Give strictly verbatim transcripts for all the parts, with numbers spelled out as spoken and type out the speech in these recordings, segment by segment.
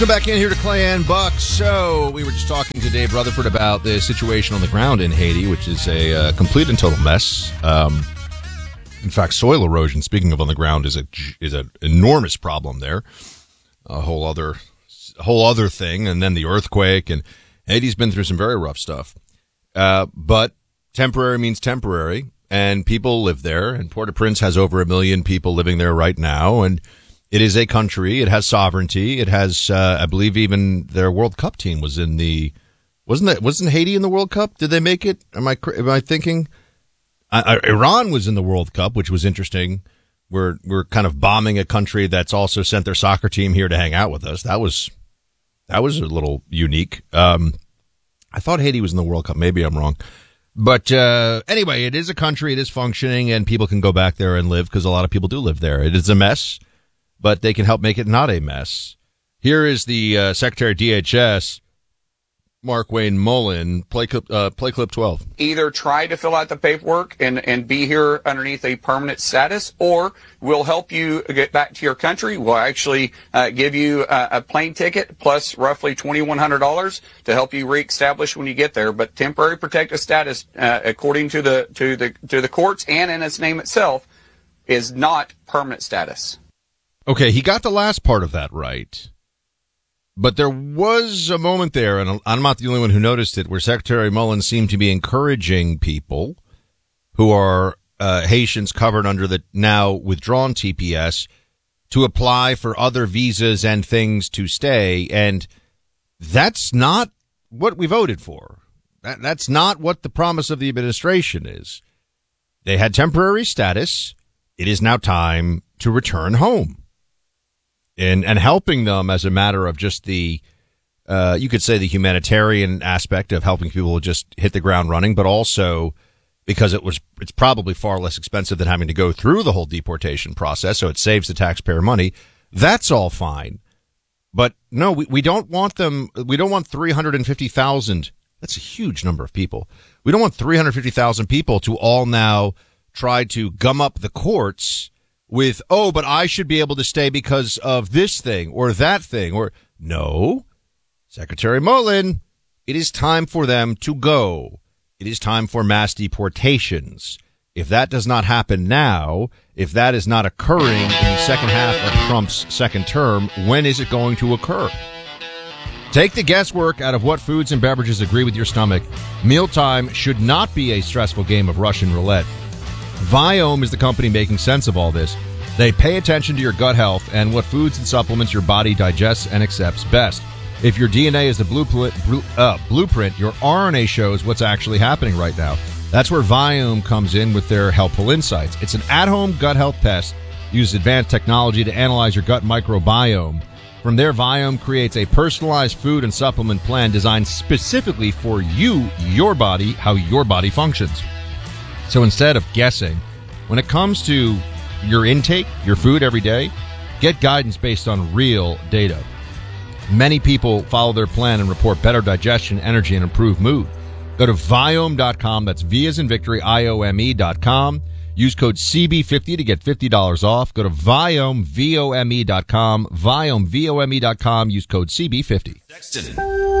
Come back in here to Clay and Buck. So we were just talking to Dave Rutherford about the situation on the ground in Haiti, which is a uh, complete and total mess. Um, in fact, soil erosion, speaking of on the ground, is a is an enormous problem there. A whole other a whole other thing, and then the earthquake, and Haiti's been through some very rough stuff. Uh, but temporary means temporary, and people live there, and Port-au-Prince has over a million people living there right now, and it is a country. It has sovereignty. It has, uh, I believe, even their World Cup team was in the, wasn't that, wasn't Haiti in the World Cup? Did they make it? Am I, am I thinking? I, I, Iran was in the World Cup, which was interesting. We're, we're kind of bombing a country that's also sent their soccer team here to hang out with us. That was, that was a little unique. Um, I thought Haiti was in the World Cup. Maybe I'm wrong. But, uh, anyway, it is a country. It is functioning, and people can go back there and live because a lot of people do live there. It is a mess, but they can help make it not a mess. Here is the uh, Secretary of D H S, Mark Wayne Mullen. Play clip, uh, play clip twelve. Either try to fill out the paperwork and, and be here underneath a permanent status, or we'll help you get back to your country. We'll actually uh, give you a, a plane ticket plus roughly twenty-one hundred dollars to help you reestablish when you get there. But temporary protected status, uh, according to the to the to the courts and in its name itself, is not permanent status. Okay, he got the last part of that right. But there was a moment there, and I'm not the only one who noticed it, where Secretary Mullen seemed to be encouraging people who are uh, Haitians covered under the now withdrawn T P S to apply for other visas and things to stay. And that's not what we voted for. That, that's not what the promise of the administration is. They had temporary status. It is now time to return home. And, and helping them as a matter of just the, uh, you could say the humanitarian aspect of helping people just hit the ground running, but also because it was, it's probably far less expensive than having to go through the whole deportation process. So it saves the taxpayer money. That's all fine. But no, we, we don't want them. We don't want three hundred fifty thousand. That's a huge number of people. We don't want three hundred fifty thousand people to all now try to gum up the courts with, oh, but I should be able to stay because of this thing or that thing. Or no, Secretary Mullen, it is time for them to go. It is time for mass deportations. If that does not happen now, if that is not occurring in the second half of Trump's second term, when is it going to occur? Take the guesswork out of what foods and beverages agree with your stomach. Mealtime should not be a stressful game of Russian roulette. Viome is the company making sense of all this. They pay attention to your gut health and what foods and supplements your body digests and accepts best. If your D N A is the blueprint, uh, blueprint, your R N A shows what's actually happening right now. That's where Viome comes in with their helpful insights. It's an at-home gut health test. Uses advanced technology to analyze your gut microbiome. From there, Viome creates a personalized food and supplement plan designed specifically for you, your body, how your body functions. So instead of guessing, when it comes to your intake, your food every day, get guidance based on real data. Many people follow their plan and report better digestion, energy, and improved mood. Go to Viome dot com. That's V as in victory, I O M E dot com. Use code C B fifty to get fifty dollars off. Go to Viome, V O M E dot com. Viome, V O M E dot com. Use code C B fifty. Sexton.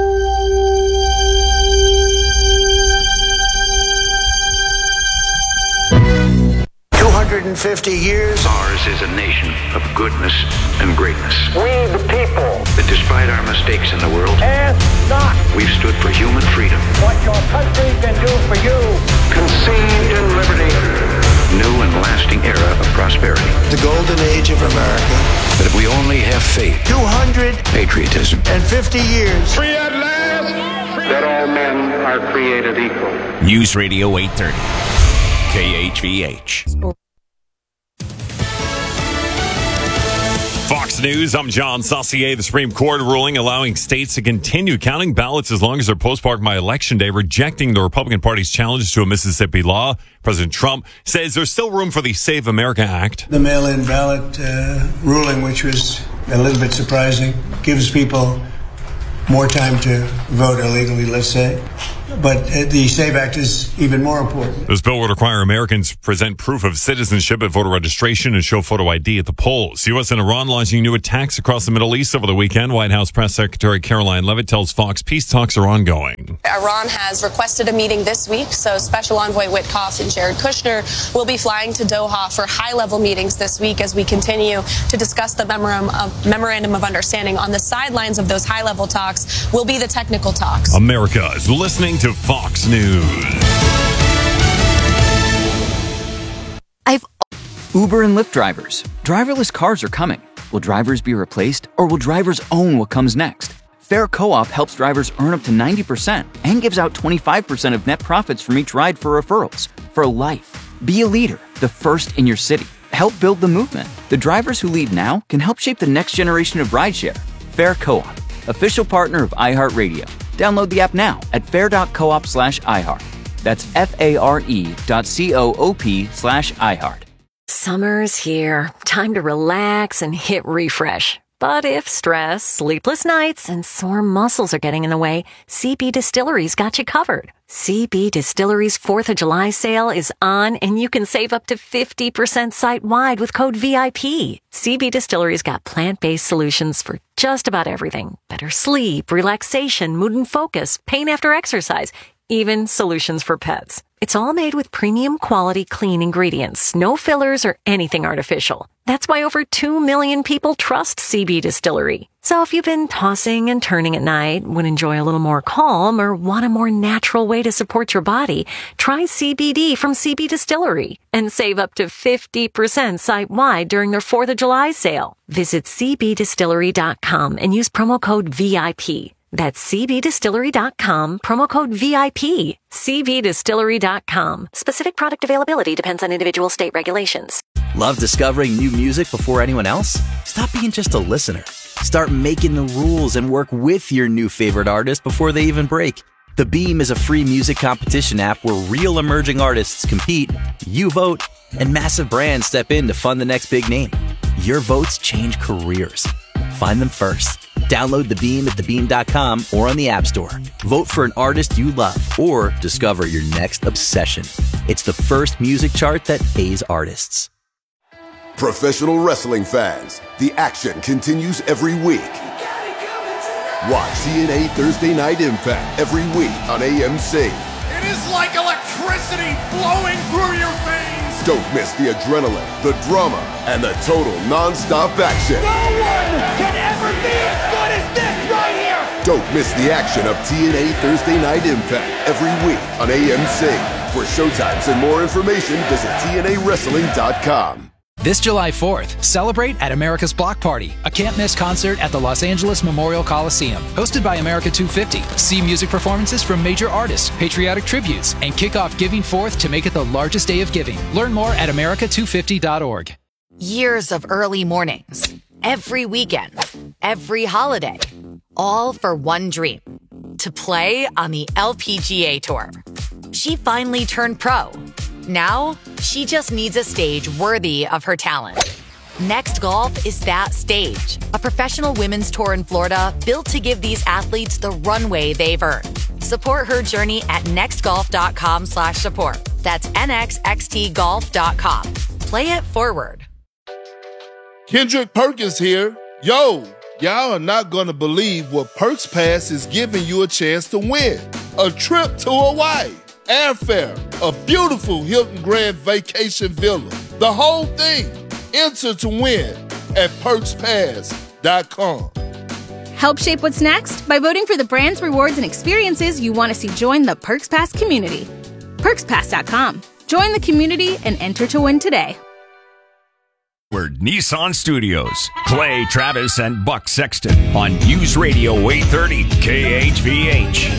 two hundred fifty years. Ours is a nation of goodness and greatness. We the people. That despite our mistakes in the world, Ask not we've stood for human freedom. what your country can do for you. Conceived in liberty. New and lasting era of prosperity. The golden age of America. But if we only have faith, two hundred patriotism, fifty years. free at last, that all men are created equal. News Radio eight thirty. K H V H. Fox News, I'm John Saucier. The Supreme Court ruling allowing states to continue counting ballots as long as they're postmarked by Election Day, rejecting the Republican Party's challenge to a Mississippi law. President Trump says there's still room for the Save America Act. The mail-in ballot uh, ruling, which was a little bit surprising, gives people more time to vote illegally, let's say. but uh, the SAVE Act is even more important. This bill would require Americans present proof of citizenship at voter registration and show photo I D at the polls. U S and Iran launching new attacks across the Middle East over the weekend. White House Press Secretary Caroline Leavitt tells Fox peace talks are ongoing. Iran has requested a meeting this week, so Special Envoy Witkoff and Jared Kushner will be flying to Doha for high-level meetings this week as we continue to discuss the memorandum of, memorandum of understanding. On the sidelines of those high-level talks will be the technical talks. America is listening to Fox News. I've Uber and Lyft drivers. Driverless cars are coming. Will drivers be replaced, or will drivers own what comes next? Fair Co-op helps drivers earn up to ninety percent and gives out twenty-five percent of net profits from each ride for referrals. For life. Be a leader, the first in your city. Help build the movement. The drivers who lead now can help shape the next generation of rideshare. Fair Co-op, official partner of iHeartRadio. Download the app now at fair.coop slash iHeart. That's F-A-R-E dot C-O-O-P slash iHeart. Summer's here. Time to relax and hit refresh. But if stress, sleepless nights, and sore muscles are getting in the way, C B Distillery's got you covered. C B Distillery's fourth of July sale is on, and you can save up to fifty percent site-wide with code V I P. C B Distillery's got plant-based solutions for just about everything. Better sleep, relaxation, mood and focus, pain after exercise, even solutions for pets. It's all made with premium quality clean ingredients, no fillers or anything artificial. That's why over two million people trust C B Distillery. So if you've been tossing and turning at night, would enjoy a little more calm, or want a more natural way to support your body, try C B D from C B Distillery and save up to fifty percent site-wide during their fourth of July sale. Visit C B distillery dot com and use promo code V I P. That's C B distillery dot com, promo code V I P. C B distillery dot com. Specific product availability depends on individual state regulations. Love discovering new music before anyone else? Stop being just a listener. Start making the rules and work with your new favorite artist before they even break. The Beam is a free music competition app where real emerging artists compete, you vote, and massive brands step in to fund the next big name. Your votes change careers. Find them first. Download The Beam at the beam dot com or on the App Store. Vote for an artist you love or discover your next obsession. It's the first music chart that pays artists. Professional wrestling fans, the action continues every week. Watch T N A Thursday Night Impact every week on A M C. It is like electricity flowing through your veins. Don't miss the adrenaline, the drama, and the total non-stop action. No one can ever be as good as this right here. Don't miss the action of T N A Thursday Night Impact every week on A M C. For showtimes and more information, visit T N A wrestling dot com. This July fourth, celebrate at America's Block Party, a can't-miss concert at the Los Angeles Memorial Coliseum. Hosted by America two fifty, see music performances from major artists, patriotic tributes, and kick off Giving Fourth to make it the largest day of giving. Learn more at America two fifty dot org. Years of early mornings, every weekend, every holiday, all for one dream, to play on the L P G A Tour. She finally turned pro. Now, she just needs a stage worthy of her talent. Next Golf is that stage. A professional women's tour in Florida built to give these athletes the runway they've earned. Support her journey at nextgolf.com slash support. That's nxxtgolf dot com. Play it forward. Kendrick Perkins here. Yo, y'all are not going to believe what Perks Pass is giving you a chance to win. A trip to Hawaii. Airfare, a beautiful Hilton Grand Vacation Villa. The whole thing. Enter to win at perks pass dot com. Help shape what's next by voting for the brands, rewards, and experiences you want to see join the Perks Pass community. perks pass dot com. Join the community and enter to win today. We're Nissan Studios. Clay Travis and Buck Sexton on News Radio eight thirty K H V H.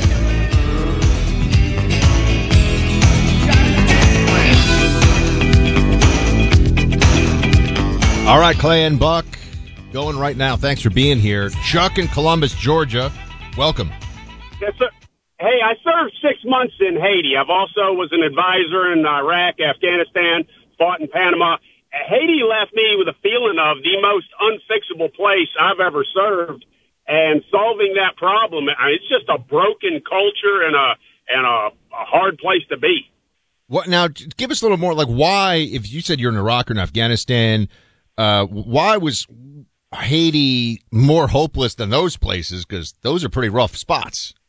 All right, Clay and Buck, going right now. Thanks for being here. Chuck in Columbus, Georgia, welcome. Yes, sir. Hey, I served six months in Haiti. I've also was an advisor in Iraq, Afghanistan, fought in Panama. Haiti left me with a feeling of the most unfixable place I've ever served, and solving that problem, I mean, it's just a broken culture and a and a, a hard place to be. What now? Give us a little more. Like, why? If you said you're in Iraq or in Afghanistan, uh, why was Haiti more hopeless than those places? Because those are pretty rough spots.